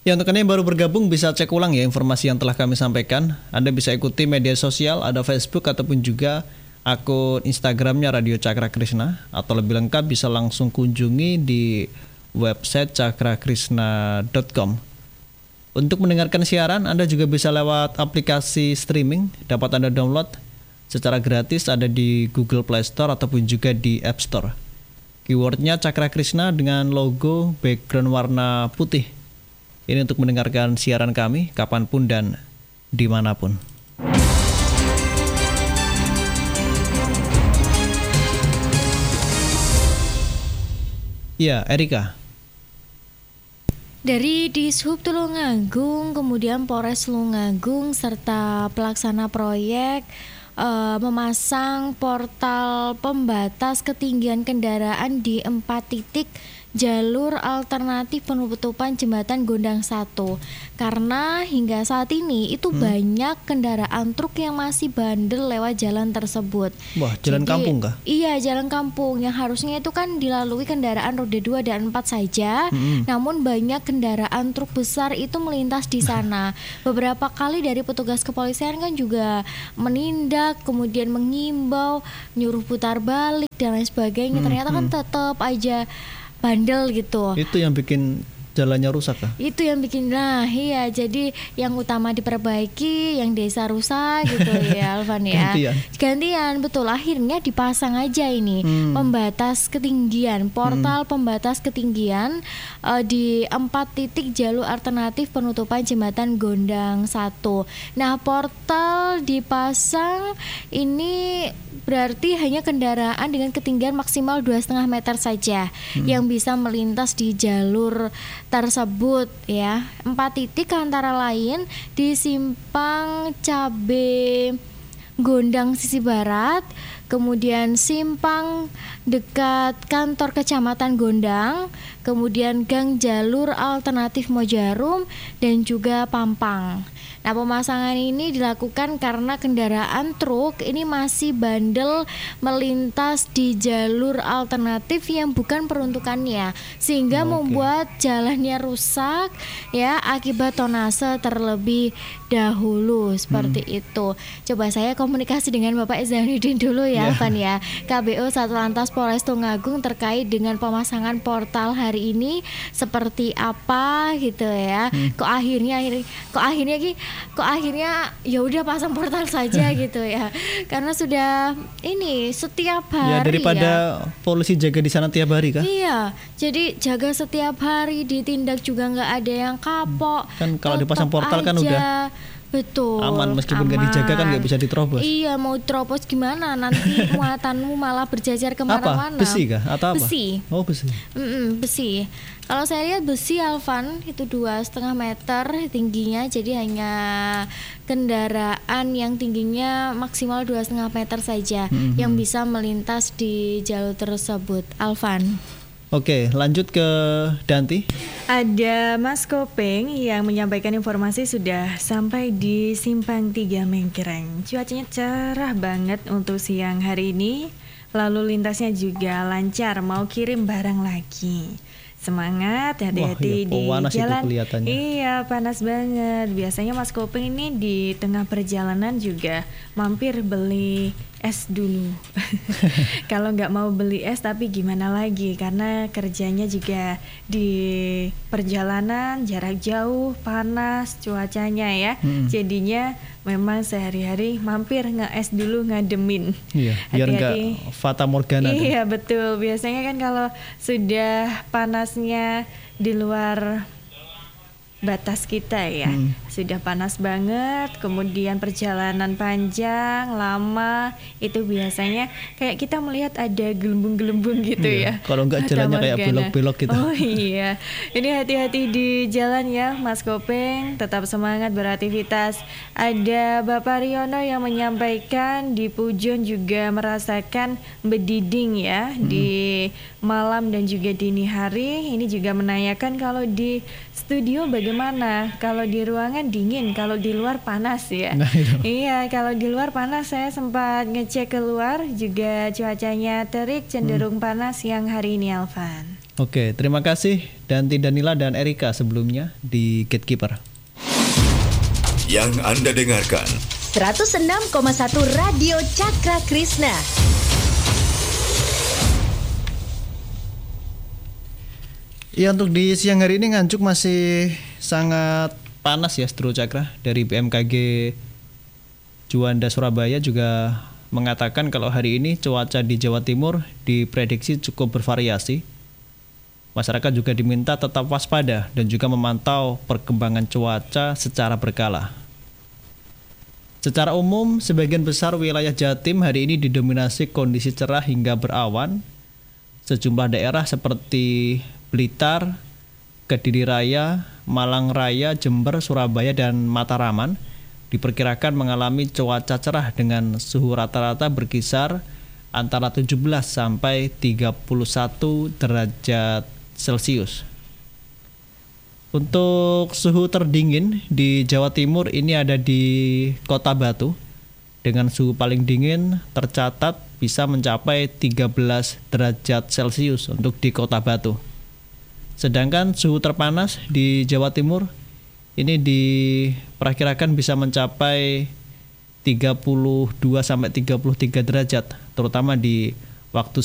Ya, untuk Anda yang baru bergabung bisa cek ulang ya informasi yang telah kami sampaikan. Anda bisa ikuti media sosial, ada Facebook ataupun juga akun Instagramnya Radio Cakra Krishna. Atau lebih lengkap bisa langsung kunjungi di website cakrakrisna.com. Untuk mendengarkan siaran, Anda juga bisa lewat aplikasi streaming. Dapat Anda download secara gratis, ada di Google Play Store ataupun juga di App Store. Keywordnya Cakra Krishna dengan logo background warna putih. Ini untuk mendengarkan siaran kami kapanpun dan dimanapun. Ya, Erika. Dari Dishub Tulungagung, kemudian Polres Tulungagung, serta pelaksana proyek memasang portal pembatas ketinggian kendaraan di 4 titik jalur alternatif penutupan jembatan Gondang 1 karena hingga saat ini itu banyak kendaraan truk yang masih bandel lewat jalan tersebut. Wah, jalan kampung kah? Iya, jalan kampung yang harusnya itu kan dilalui kendaraan roda 2 dan 4 saja. Namun banyak kendaraan truk besar itu melintas di sana. Beberapa kali dari petugas kepolisian kan juga menindak, kemudian mengimbau, nyuruh putar balik dan lain sebagainya. Ternyata kan tetap aja bandel gitu. Itu yang bikin jalannya rusak kah? Itu yang bikin, nah iya, jadi yang utama diperbaiki, yang desa rusak gitu ya Alvan ya. Gantian, betul, akhirnya dipasang aja ini pembatas ketinggian, portal pembatas ketinggian di 4 titik jalur alternatif penutupan jembatan Gondang 1. Nah, portal dipasang ini berarti hanya kendaraan dengan ketinggian maksimal 2,5 meter saja yang bisa melintas di jalur tersebut ya. 4 titik antara lain di Simpang Cabe Gondang sisi barat, kemudian Simpang dekat kantor Kecamatan Gondang, kemudian Gang Jalur Alternatif Mojarum dan juga Pampang. Nah, pemasangan ini dilakukan karena kendaraan truk ini masih bandel melintas di jalur alternatif yang bukan peruntukannya, sehingga membuat jalannya rusak ya akibat tonase terlebih dahulu seperti itu. Coba saya komunikasi dengan Bapak Zainuddin dulu ya, Van ya. KBO Satlantas Polres Tulungagung terkait dengan pemasangan portal hari ini seperti apa gitu ya. Kok akhirnya ya udah pasang portal saja gitu ya. Karena sudah ini setiap hari ya. Daripada polisi jaga di sana tiap hari kah? Iya, jadi jaga setiap hari, ditindak juga nggak ada yang kapok. Kan kalau dipasang portal kan udah betul aman, meskipun nggak dijaga kan nggak bisa diterobos. Iya, mau terobos gimana nanti muatanmu malah berjajar kemana-mana. Apa? Besi kah? Atau apa? Besi. Oh, besi. Besi. Kalau saya lihat besi Alvan itu 2,5 meter tingginya, jadi hanya kendaraan yang tingginya maksimal 2,5 meter saja yang bisa melintas di jalur tersebut. Alvan. Oke, lanjut ke Danti. Ada Mas Kopeng yang menyampaikan informasi sudah sampai di Simpang 3 Mengkereng. Cuacanya cerah banget untuk siang hari ini. Lalu lintasnya juga lancar, mau kirim barang lagi. Semangat, hati-hati di jalan. Iya, panas banget. Biasanya Mas Kopeng ini di tengah perjalanan juga mampir beli es dulu. Kalau nggak mau beli es, tapi gimana lagi, karena kerjanya juga di perjalanan, jarak jauh, panas cuacanya ya. Jadinya memang sehari-hari mampir nge-es dulu, ngademin. Iya, biar nggak fata morgana. Iya betul, biasanya kan kalau sudah panasnya di luar batas kita ya, sudah panas banget, kemudian perjalanan panjang, lama, itu biasanya kayak kita melihat ada gelembung-gelembung gitu ya. Kalau enggak jalannya kayak belok-belok gitu. Oh iya, ini hati-hati di jalan ya Mas Kopeng, tetap semangat beraktivitas. Ada Bapak Riono yang menyampaikan di Pujon juga merasakan bediding ya di malam dan juga dini hari. Ini juga menanyakan kalau di studio bagaimana, kalau di ruangan dingin, kalau di luar panas ya. Iya, kalau di luar panas, saya sempat ngecek keluar juga cuacanya terik, cenderung panas yang hari ini, Alvan. Oke, terima kasih Danti Danila dan Erika sebelumnya di Gatekeeper. Yang Anda dengarkan 106,1 Radio Cakra Krishna. Ya, untuk di siang hari ini Nganjuk masih sangat panas ya, Setru Cakra. Dari BMKG Juanda Surabaya juga mengatakan kalau hari ini cuaca di Jawa Timur diprediksi cukup bervariasi. Masyarakat juga diminta tetap waspada dan juga memantau perkembangan cuaca secara berkala. Secara umum, sebagian besar wilayah Jatim hari ini didominasi kondisi cerah hingga berawan. Sejumlah daerah seperti Blitar, Kediri Raya, Malang Raya, Jember, Surabaya, dan Mataraman diperkirakan mengalami cuaca cerah dengan suhu rata-rata berkisar antara 17 sampai 31 derajat Celcius. Untuk suhu terdingin di Jawa Timur ini ada di Kota Batu dengan suhu paling dingin tercatat bisa mencapai 13 derajat Celcius untuk di Kota Batu. Sedangkan suhu terpanas di Jawa Timur ini diperkirakan bisa mencapai 32 sampai 33 derajat terutama di waktu